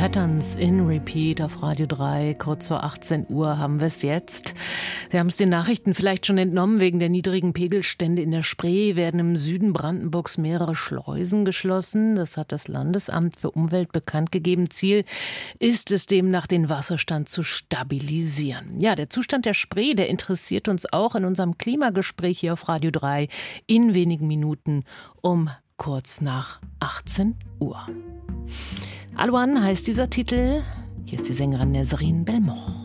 Patterns in Repeat auf Radio 3. Kurz vor 18 Uhr haben wir es jetzt. Wir haben es den Nachrichten vielleicht schon entnommen. Wegen der niedrigen Pegelstände in der Spree werden im Süden Brandenburgs mehrere Schleusen geschlossen. Das hat das Landesamt für Umwelt bekannt gegeben. Ziel ist es demnach, den Wasserstand zu stabilisieren. Ja, der Zustand der Spree, der interessiert uns auch in unserem Klimagespräch hier auf Radio 3 in wenigen Minuten um kurz nach 18 Uhr. Alouane heißt dieser Titel. Hier ist die Sängerin Nesrine Belmoch.